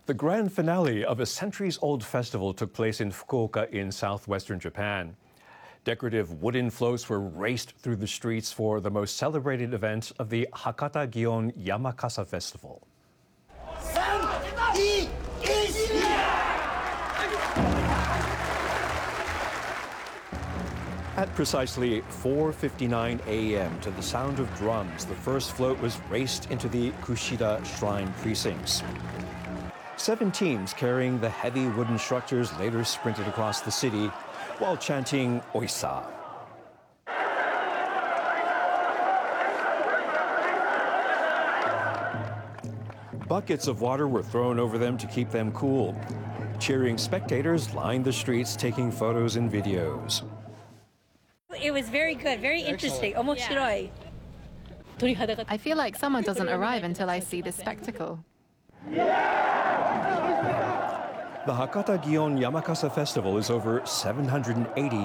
The grand finale of a centuries-old festival took place in Fukuoka in southwestern Japan. Decorative wooden floats were raced through the streets for the most celebrated event of the Hakata Gion Yamakasa Festival. At precisely 4:59 a.m., to the sound of drums, the first float was raced into the Kushida Shrine precincts. 7 teams carrying the heavy wooden structures later sprinted across the city while chanting Oisa. Buckets of water were thrown over them to keep them cool. Cheering spectators lined the streets taking photos and videos. It was very good, very interesting. Omoshiroi. I feel like summer doesn't arrive until I see this spectacle. The Hakata Gion Yamakasa Festival is over 780